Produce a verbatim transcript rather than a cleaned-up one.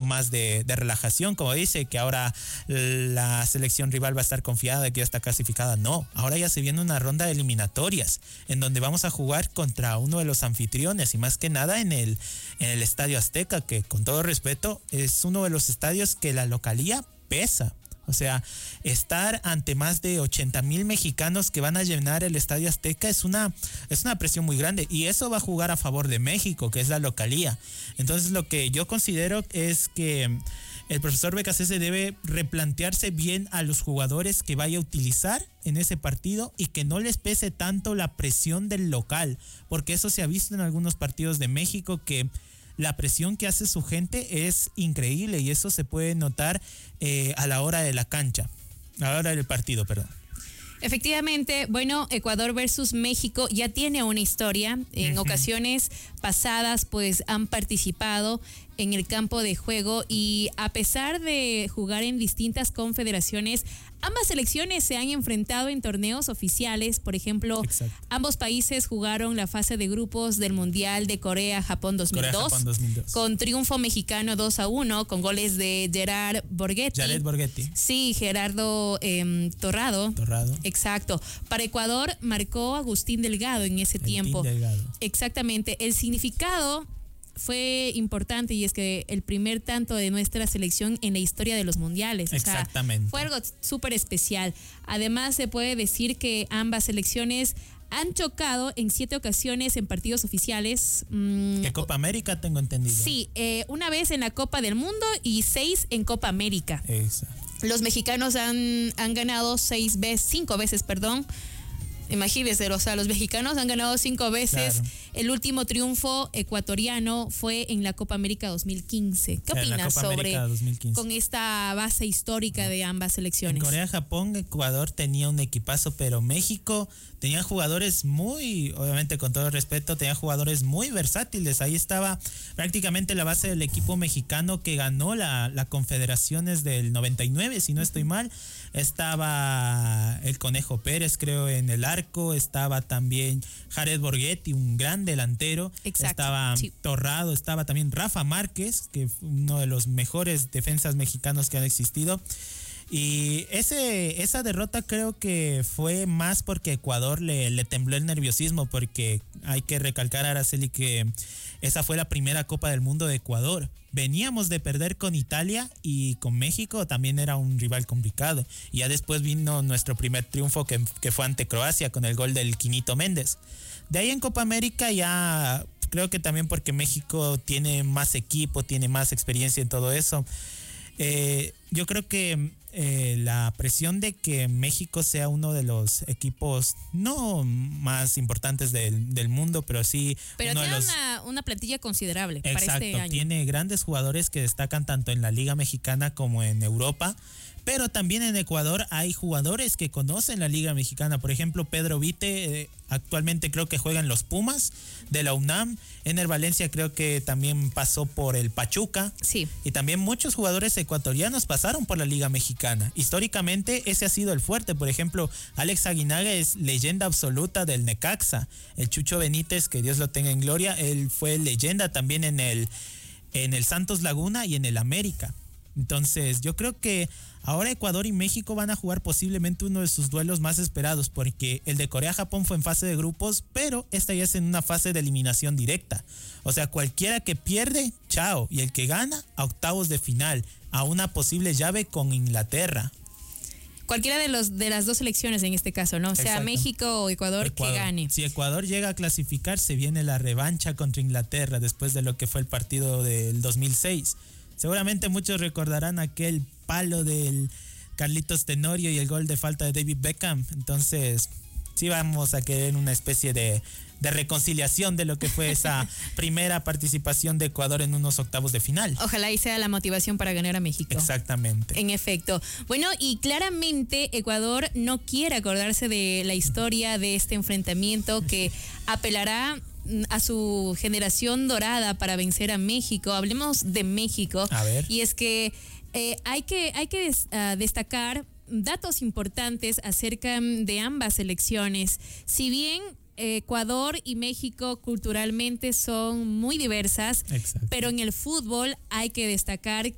más de, de relajación, como dice, que ahora la selección rival va a estar confiada de que ya está clasificada. No, ahora ya se viene una ronda de eliminatorias en donde vamos a jugar contra uno de los anfitriones y más que nada en el, en el Estadio Azteca, que con todo respeto es uno de los estadios que la localía pesa. O sea, estar ante más de ochenta mil mexicanos que van a llenar el Estadio Azteca es una, es una presión muy grande y eso va a jugar a favor de México, que es la localía. Entonces lo que yo considero es que el profesor B K C S debe replantearse bien a los jugadores que vaya a utilizar en ese partido y que no les pese tanto la presión del local, porque eso se ha visto en algunos partidos de México que la presión que hace su gente es increíble y eso se puede notar eh, a la hora de la cancha, a la hora del partido, perdón. Efectivamente, bueno, Ecuador versus México ya tiene una historia. En uh-huh. ocasiones pasadas, pues han participado en el campo de juego y a pesar de jugar en distintas confederaciones, ambas selecciones se han enfrentado en torneos oficiales. Por ejemplo, Exacto. ambos países jugaron la fase de grupos del Mundial de Corea-Japón dos mil dos, Corea, dos mil dos con triunfo mexicano dos a uno, con goles de Gerard Borghetti. Jared Borghetti. Sí, Gerardo eh, Torrado. Torrado. Exacto. Para Ecuador marcó Agustín Delgado en ese El tiempo. Delgado. Exactamente. El significado fue importante y es que el primer tanto de nuestra selección en la historia de los mundiales. O Exactamente. sea, fue algo súper especial. Además, se puede decir que ambas selecciones han chocado en siete ocasiones en partidos oficiales. Mm, ¿Qué Copa América tengo entendido? Sí, eh, una vez en la Copa del Mundo y seis en Copa América. Exacto. Los mexicanos han, han ganado seis veces, cinco veces, perdón. Imagínense, o sea, los mexicanos han ganado cinco veces. Claro. El último triunfo ecuatoriano fue en la Copa América dos mil quince. ¿Qué opinas sobre dos mil quince. Con esta base histórica de ambas selecciones? En Corea, Japón, Ecuador tenía un equipazo, pero México tenía jugadores muy, obviamente con todo respeto, tenía jugadores muy versátiles. Ahí estaba prácticamente la base del equipo mexicano que ganó la, la Confederaciones del noventa y nueve, si no estoy mal. Estaba el Conejo Pérez, creo, en el arco. Estaba también Jared Borghetti, un gran delantero. Exacto, estaba sí. Torrado, estaba también Rafa Márquez, que fue uno de los mejores defensas mexicanos que han existido. Y ese, esa derrota creo que fue más porque Ecuador le, le tembló el nerviosismo, porque hay que recalcar, Araceli, que esa fue la primera Copa del Mundo de Ecuador. Veníamos de perder con Italia y con México también era un rival complicado. Y ya después vino nuestro primer triunfo que, que fue ante Croacia con el gol del Quinito Méndez. De ahí en Copa América ya creo que también porque México tiene más equipo, tiene más experiencia en todo eso. Eh, yo creo que eh, la presión de que México sea uno de los equipos no más importantes del, del mundo, pero sí pero uno tiene de los... una, una plantilla considerable. Exacto, para este año. Tiene grandes jugadores que destacan tanto en la Liga Mexicana como en Europa. Pero también en Ecuador hay jugadores que conocen la Liga Mexicana. Por ejemplo, Pedro Vite eh, actualmente creo que juega en los Pumas de la UNAM. Ener Valencia creo que también pasó por el Pachuca. Sí. Y también muchos jugadores ecuatorianos pasaron por la Liga Mexicana. Históricamente ese ha sido el fuerte. Por ejemplo, Alex Aguinaga es leyenda absoluta del Necaxa. El Chucho Benítez, que Dios lo tenga en gloria, él fue leyenda también en el, en el Santos Laguna y en el América. Entonces yo creo que ahora Ecuador y México van a jugar posiblemente uno de sus duelos más esperados, porque el de Corea-Japón fue en fase de grupos, pero esta ya es en una fase de eliminación directa. O sea, cualquiera que pierde, chao, y el que gana, a octavos de final, a una posible llave con Inglaterra. Cualquiera de los de las dos selecciones en este caso, ¿no? O sea, Exacto. México o Ecuador, Ecuador, que gane. Si Ecuador llega a clasificar, se viene la revancha contra Inglaterra después de lo que fue el partido del dos mil seis. Seguramente muchos recordarán aquel palo del Carlitos Tenorio y el gol de falta de David Beckham. Entonces, sí vamos a querer una especie de, de reconciliación de lo que fue esa primera participación de Ecuador en unos octavos de final. Ojalá y sea la motivación para ganar a México. Exactamente. En efecto. Bueno, y claramente Ecuador no quiere acordarse de la historia de este enfrentamiento que apelará a su generación dorada para vencer a México. Hablemos de México. A ver. Y es que eh, hay que, hay que des, uh, destacar datos importantes acerca de ambas selecciones. Si bien Ecuador y México culturalmente son muy diversas, Exacto. pero en el fútbol hay que destacar